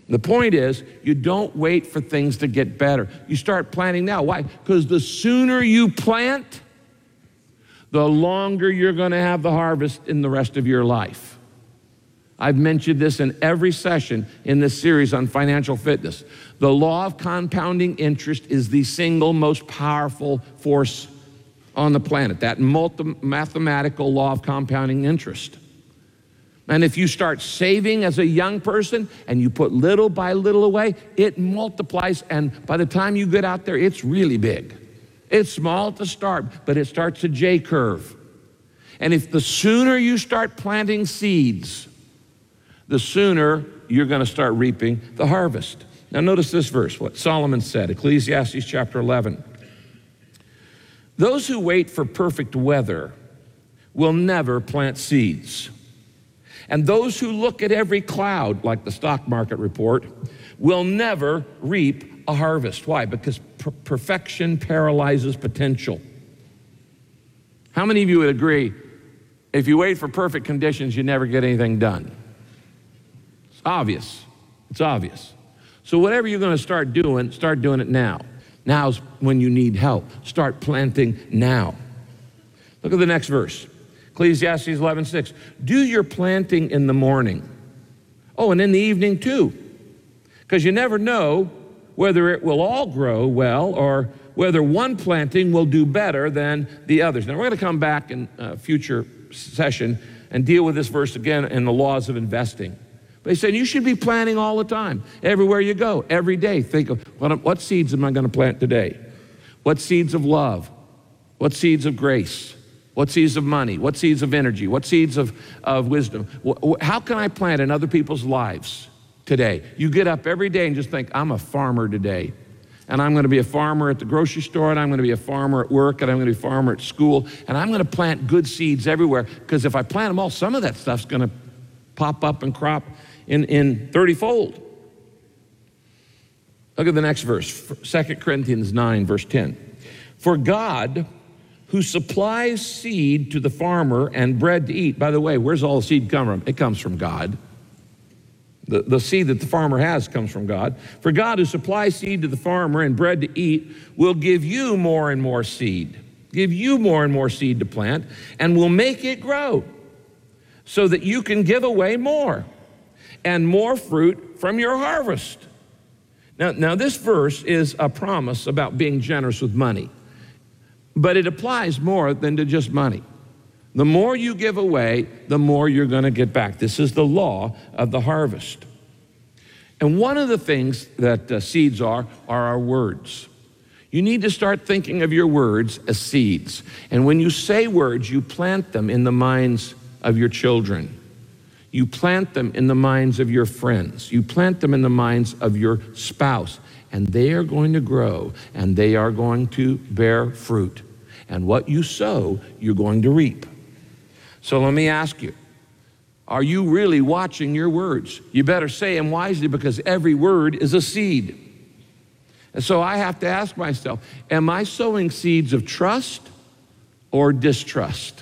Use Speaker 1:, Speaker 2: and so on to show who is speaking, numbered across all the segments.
Speaker 1: The point is, you don't wait for things to get better. You start planting now. Why? Because the sooner you plant, the longer you're going to have the harvest in the rest of your life. I've mentioned this in every session in this series on financial fitness. The law of compounding interest is the single most powerful force on the planet, that mathematical law of compounding interest. And if you start saving as a young person and you put little by little away, it multiplies, and by the time you get out there, it's really big. It's small at the start, but it starts a J curve. And if the sooner you start planting seeds, the sooner you're going to start reaping the harvest. Now notice this verse, what Solomon said, Ecclesiastes chapter 11. Those who wait for perfect weather will never plant seeds. And those who look at every cloud, like the stock market report, will never reap a harvest. Why? Because perfection paralyzes potential. How many of you would agree, if you wait for perfect conditions, you never get anything done? It's obvious. It's obvious. So whatever you're going to start doing it now. Now's when you need help. Start planting now. Look at the next verse. Ecclesiastes 11:6. Do your planting in the morning. Oh, and in the evening too. Because you never know whether it will all grow well or whether one planting will do better than the others. Now, we're going to come back in a future session and deal with this verse again in the laws of investing. But he said you should be planting all the time, everywhere you go, every day. Think of what seeds am I going to plant today? What seeds of love? What seeds of grace? What seeds of money? What seeds of energy? What seeds of wisdom? How can I plant in other people's lives today? You get up every day and just think, I'm a farmer today. And I'm going to be a farmer at the grocery store, and I'm going to be a farmer at work, and I'm going to be a farmer at school, and I'm going to plant good seeds everywhere, because if I plant them all, some of that stuff's going to pop up and crop in 30-fold. Look at the next verse, 2 Corinthians 9, verse 10. For God, who supplies seed to the farmer and bread to eat. By the way, where's all the seed come from? It comes from God. The seed that the farmer has comes from God. For God, who supplies seed to the farmer and bread to eat, will give you more and more seed. Give you more and more seed to plant, and will make it grow so that you can give away more and more fruit from your harvest. Now this verse is a promise about being generous with money. But it applies more than to just money. The more you give away, the more you're going to get back. This is the law of the harvest. And one of the things that seeds are our words. You need to start thinking of your words as seeds. And when you say words, you plant them in the minds of your children. You plant them in the minds of your friends. You plant them in the minds of your spouse. And they are going to grow, and they are going to bear fruit. And what you sow, you're going to reap. So let me ask you, are you really watching your words? You better say them wisely, because every word is a seed. And so I have to ask myself, am I sowing seeds of trust or distrust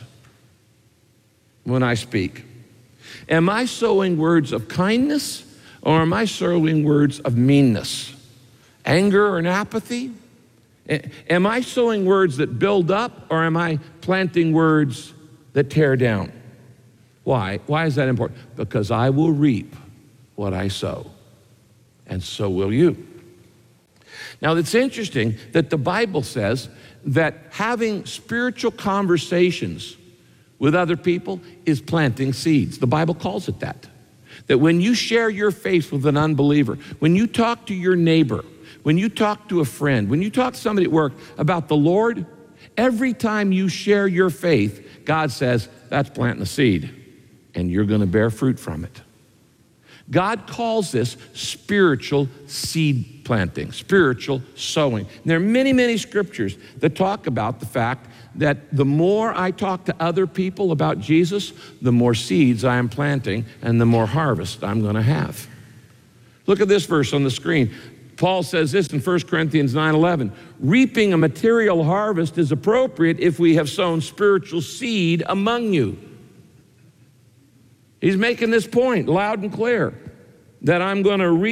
Speaker 1: when I speak? Am I sowing words of kindness, or am I sowing words of meanness, anger and apathy? Am I sowing words that build up, or am I planting words that tear down? Why? Why is that important? Because I will reap what I sow, and so will you. Now, it's interesting that the Bible says that having spiritual conversations with other people is planting seeds. The Bible calls it that. That when you share your faith with an unbeliever, when you talk to your neighbor, when you talk to a friend, when you talk to somebody at work about the Lord, every time you share your faith, God says, that's planting a seed, and you're going to bear fruit from it. God calls this spiritual seed planting, spiritual sowing. And there are many, many scriptures that talk about the fact that the more I talk to other people about Jesus, the more seeds I am planting and the more harvest I'm going to have. Look at this verse on the screen. Paul says this in 1 Corinthians 9:11, reaping a material harvest is appropriate if we have sown spiritual seed among you. He's making this point loud and clear, that I'm going to reap